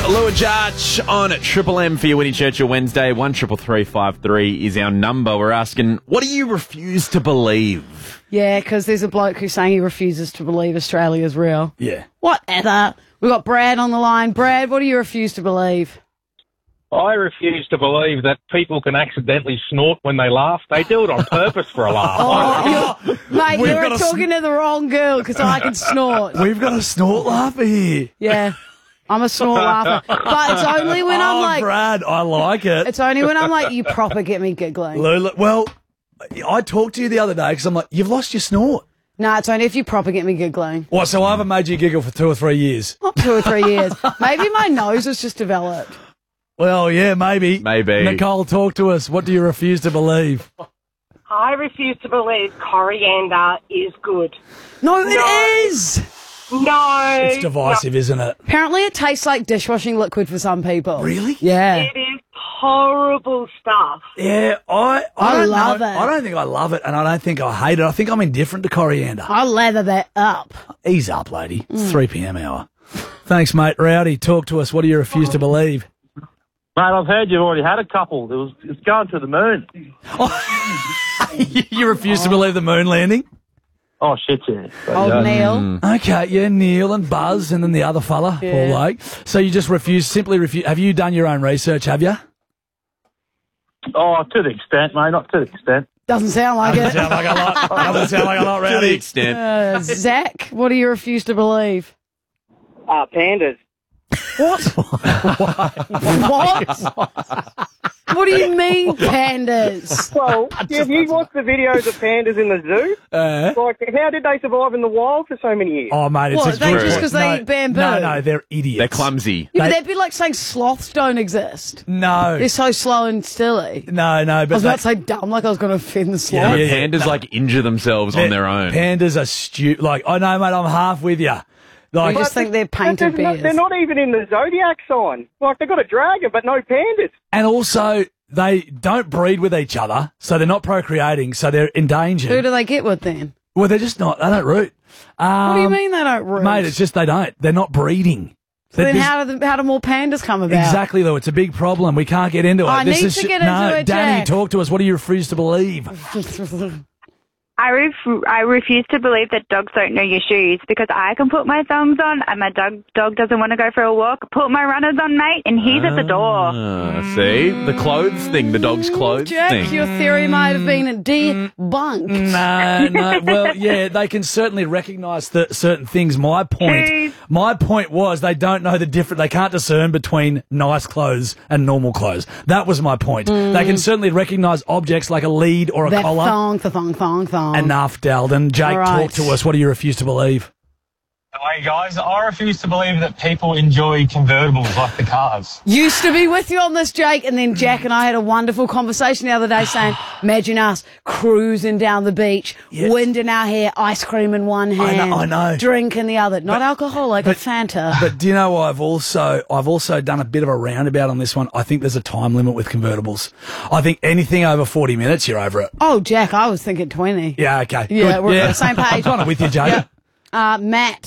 Lou and Jarch on Triple M for your Winnie Churchill Wednesday. 133353 is our number. We're asking, what do you refuse to believe? Yeah, because there's a bloke who's saying he refuses to believe Australia's real. Yeah. Whatever. We've got Brad on the line. Brad, what do you refuse to believe? I refuse to believe that people can accidentally snort when they laugh. They do it on purpose for a laugh. Mate, We've you're got a talking to the wrong girl because I can snort. We've got a snort laugher here. Yeah, I'm a snort laugher. But it's only when I'm like... Brad, I like it. It's only when I'm like, you proper get me giggling. Lula, well, I talked to you the other day because I'm like, you've lost your snort. No, it's only if you proper get me giggling. What, so I haven't made you giggle for 2 or 3 years? Not 2 or 3 years. Maybe my nose has just developed. Well, yeah, maybe. Maybe. Nicole, talk to us. What do you refuse to believe? I refuse to believe coriander is good. No, it is! No. It's divisive, isn't it? Apparently it tastes like dishwashing liquid for some people. Really? Yeah. It is horrible stuff. Yeah, I I don't love know. it. I don't think I love it, and I don't think I hate it. I think I'm indifferent to coriander. I lather that up. Ease up, lady. It's 3 p.m. hour. Thanks, mate. Rowdy, talk to us. What do you refuse to believe? Mate, I've heard you've already had a couple. It's going to the moon. You refuse to believe the moon landing? Oh, shit, yeah. But, Old Neil. Okay, yeah, Neil and Buzz, and then the other fella, Yeah. Paul Lake. So you just simply refuse. Have you done your own research, have you? Oh, to the extent, mate, not to the extent. Doesn't sound like it. Sound like a lot. Doesn't sound like a lot, To the Rowdy. extent. Zach, what do you refuse to believe? Pandas. What? What? What do you mean, pandas? Well, have you watched the videos of pandas in the zoo? Like, how did they survive in the wild for so many years? Oh, mate, it's What, a they good just point. 'cause they eat bamboo? No, they're idiots. They're clumsy. Yeah, but They- that'd be like saying sloths don't exist. No. They're so slow and stilly. No, I but was about to say dumb, like I was going to offend the sloth. Yeah, but yeah. pandas like injure themselves on their own. Pandas are stupid. Like, I know, mate, I'm half with you. Like, I just think they're painted bears. They're not even in the zodiac sign. Like, they've got a dragon, but no pandas. and also, they don't breed with each other, so they're not procreating, so they're endangered. Who do they get with then? Well, they're just not. They don't root. What do you mean they don't root? Mate, it's just they don't. They're not breeding. So then This- how do more pandas come about? Exactly, though. It's a big problem. We can't get into it. I need to get into it, Danny, Jack. talk to us. What do you refuse to believe? I refuse to believe that dogs don't know your shoes because I can put my thumbs on and my dog doesn't want to go for a walk. Put my runners on, mate, and he's at the door. See? The clothes thing, the dog's clothes Jack, thing. your theory might have been debunked. No. Well, yeah, they can certainly recognise certain things. My point was they don't know the difference. They can't discern between nice clothes and normal clothes. That was my point. They can certainly recognise objects like a lead or a That collar. thong. Enough, Dalden. Jake, All right. talk to us. What do you refuse to believe? Hey guys, I refuse to believe that people enjoy convertibles like the cars. Used to be with you on this, Jake, and then Jack and I had a wonderful conversation the other day saying, imagine us cruising down the beach, Yes. wind in our hair, ice cream in one hand, I know. drink in the other. Not alcoholic, a Fanta. But do you know what I've also done a bit of a roundabout on this one. I think there's a time limit with convertibles. I think anything over 40 minutes, you're over it. Oh, Jack, I was thinking 20. Yeah, okay. Yeah, Good. we're on the same page. I'm kind of with you, Jake. Matt,